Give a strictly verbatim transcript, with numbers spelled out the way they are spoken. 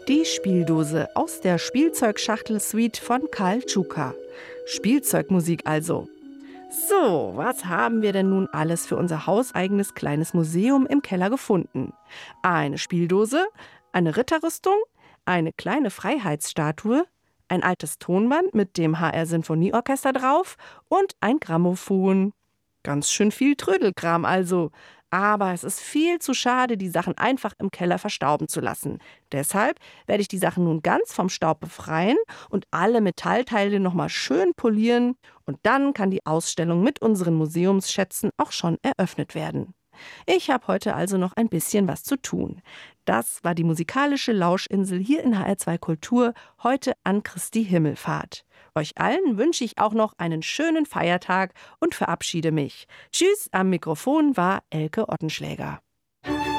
Die Spieldose aus der Spielzeugschachtel-Suite von Karl Tschuka. Spielzeugmusik also. So, was haben wir denn nun alles für unser hauseigenes kleines Museum im Keller gefunden? Eine Spieldose, eine Ritterrüstung, eine kleine Freiheitsstatue, ein altes Tonband mit dem H R-Sinfonieorchester drauf und ein Grammophon. Ganz schön viel Trödelkram also. Aber es ist viel zu schade, die Sachen einfach im Keller verstauben zu lassen. Deshalb werde ich die Sachen nun ganz vom Staub befreien und alle Metallteile nochmal schön polieren. Und dann kann die Ausstellung mit unseren Museumsschätzen auch schon eröffnet werden. Ich habe heute also noch ein bisschen was zu tun. Das war die musikalische Lauschinsel hier in H R zwei Kultur, heute an Christi Himmelfahrt. Euch allen wünsche ich auch noch einen schönen Feiertag und verabschiede mich. Tschüss, am Mikrofon war Elke Ottenschläger.